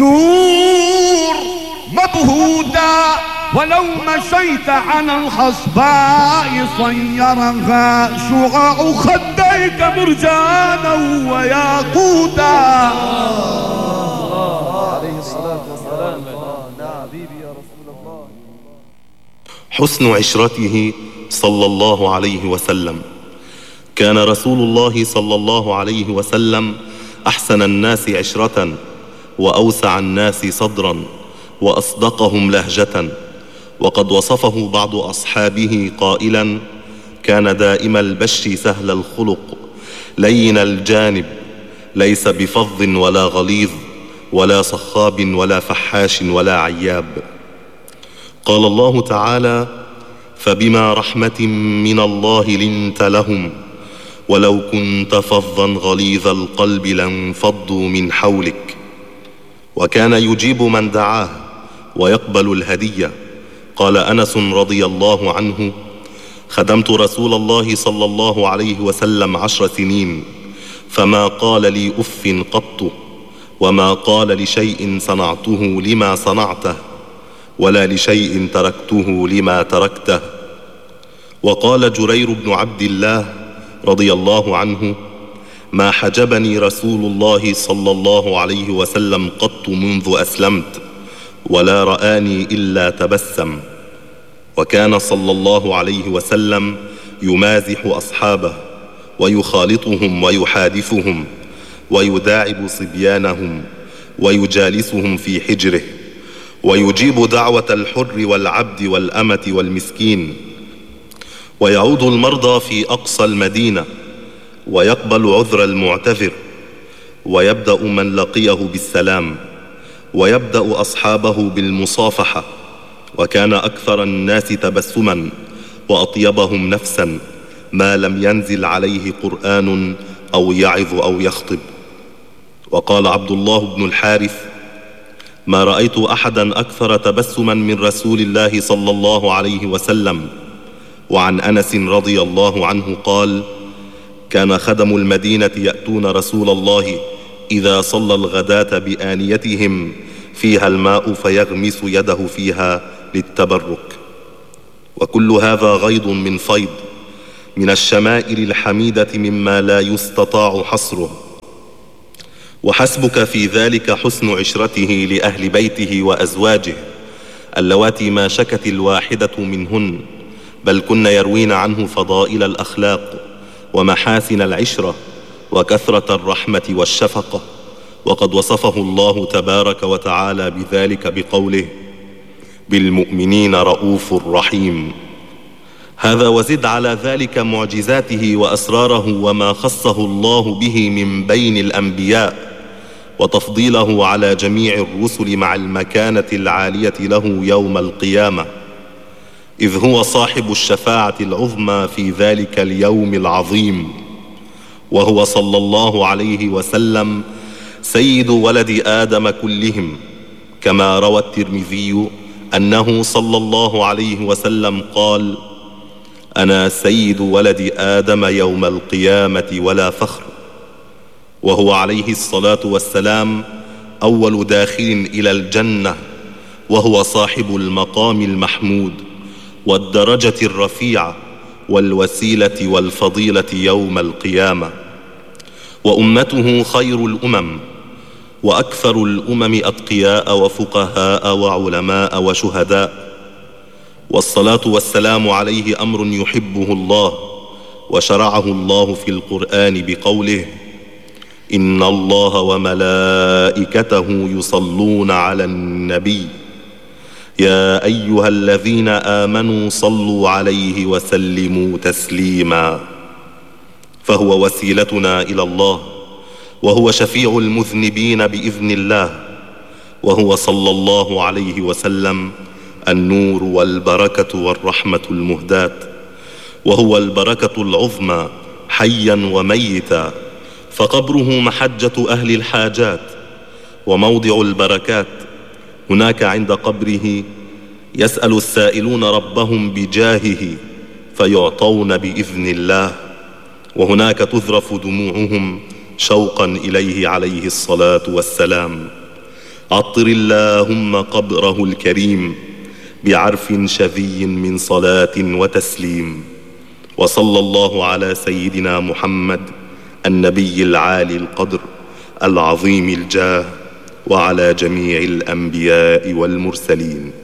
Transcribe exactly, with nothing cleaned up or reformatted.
نور مبهوتا ولو مشيت على الخصباء صيرها شعاع خديك مرجانا وياقوتا. عليه الصلاة والسلام. نعم حبيبي يا رسول الله. حسن عشرته صلى الله عليه وسلم. كان رسول الله صلى الله عليه وسلم أحسن الناس عشرة وأوسع الناس صدرا وأصدقهم لهجة، وقد وصفه بعض أصحابه قائلا: كان دائم البش سهل الخلق لين الجانب، ليس بفظ ولا غليظ ولا صخاب ولا فحاش ولا عياب. قال الله تعالى: فبما رحمة من الله لنت لهم ولو كنت فظا غليظ القلب لانفضوا من حولك. وكان يجيب من دعاه ويقبل الهدية. قال أنس رضي الله عنه: خدمت رسول الله صلى الله عليه وسلم عشر سنين فما قال لي أف قط، وما قال لشيء صنعته لما صنعته ولا لشيء تركته لما تركته. وقال جرير بن عبد الله رضي الله عنه: ما حجبني رسول الله صلى الله عليه وسلم قط منذ أسلمت ولا رآني إلا تبسم. وكان صلى الله عليه وسلم يمازح أصحابه ويخالطهم ويحادثهم ويداعب صبيانهم ويجالسهم في حجره، ويجيب دعوة الحر والعبد والأمة والمسكين، ويعود المرضى في أقصى المدينة، ويقبل عذر المعتذر، ويبدأ من لقيه بالسلام، ويبدأ أصحابه بالمصافحة. وكان أكثر الناس تبسما وأطيبهم نفسا ما لم ينزل عليه قرآن أو يعظ أو يخطب. وقال عبد الله بن الحارث: ما رأيت أحدا أكثر تبسما من رسول الله صلى الله عليه وسلم. وعن أنس رضي الله عنه قال: كان خدم المدينة يأتون رسول الله إذا صلى الغداة بآنيتهم فيها الماء فيغمس يده فيها للتبرك. وكل هذا غيض من فيض من الشمائل الحميدة مما لا يستطاع حصره. وحسبك في ذلك حسن عشرته لأهل بيته وأزواجه اللواتي ما شكت الواحدة منهن، بل كن يروين عنه فضائل الأخلاق ومحاسن العشرة وكثرة الرحمة والشفقة. وقد وصفه الله تبارك وتعالى بذلك بقوله: بالمؤمنين رؤوف رحيم. هذا وزد على ذلك معجزاته وأسراره وما خصه الله به من بين الأنبياء، وتفضيله على جميع الرسل مع المكانة العالية له يوم القيامة، إذ هو صاحب الشفاعة العظمى في ذلك اليوم العظيم. وهو صلى الله عليه وسلم سيد ولد آدم كلهم، كما روى الترمذي أنه صلى الله عليه وسلم قال: أنا سيد ولد آدم يوم القيامة ولا فخر. وهو عليه الصلاة والسلام أول داخل إلى الجنة، وهو صاحب المقام المحمود والدرجة الرفيعة والوسيلة والفضيلة يوم القيامة. وأمته خير الأمم وأكثر الأمم أتقياء وفقهاء وعلماء وشهداء. والصلاة والسلام عليه أمر يحبه الله، وشرعه الله في القرآن بقوله: إن الله وملائكته يصلون على النبي يا أيها الذين آمنوا صلوا عليه وسلموا تسليما. فهو وسيلتنا إلى الله، وهو شفيع المذنبين بإذن الله، وهو صلى الله عليه وسلم النور والبركة والرحمة المهداة، وهو البركة العظمى حيا وميتا، فقبره محجة أهل الحاجات وموضع البركات. هناك عند قبره يسأل السائلون ربهم بجاهه فيعطون بإذن الله، وهناك تذرف دموعهم شوقا إليه عليه الصلاة والسلام. عطر اللهم قبره الكريم بعرف شذي من صلاة وتسليم. وصلى الله على سيدنا محمد النبي العالي القدر العظيم الجاه وعلى جميع الأنبياء والمرسلين.